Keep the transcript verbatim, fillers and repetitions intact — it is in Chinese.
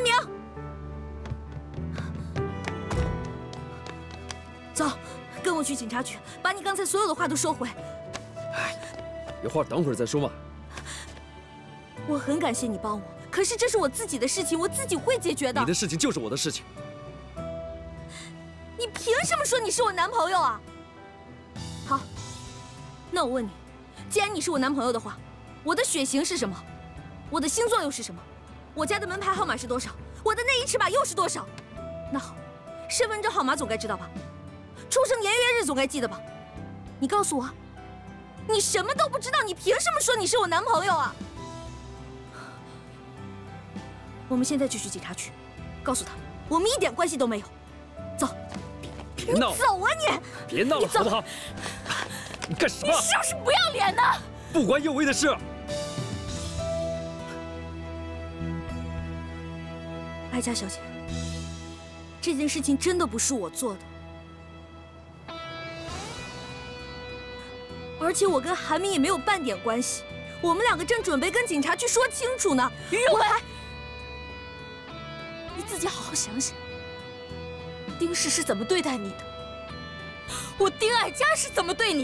明，走，跟我去警察局，把你刚才所有的话都收回。 哎，有话等会儿再说嘛。 我很感谢你帮我，可是这是我自己的事情，我自己会解决的。 你的事情就是我的事情。 你凭什么说你是我男朋友啊？好，那我问你，既然你是我男朋友的话，我的血型是什么？我的星座又是什么？我家的门牌号码是多少？我的内衣尺码又是多少？那好，身份证号码总该知道吧？出生年月日总该记得吧？你告诉我，你什么都不知道，你凭什么说你是我男朋友啊？我们现在就去警察局，告诉他我们一点关系都没有。走， 别闹！ 你走啊你！ 别闹了，好不好？你干什么？ 你是不是不要脸呢？ 不关佑威的事。 哀家小姐，这件事情真的不是我做的，而且我跟韩明也没有半点关系。我们两个正准备跟警察局说清楚呢。于有为，你自己好好想想，丁氏是怎么对待你的？我丁爱家是怎么对你？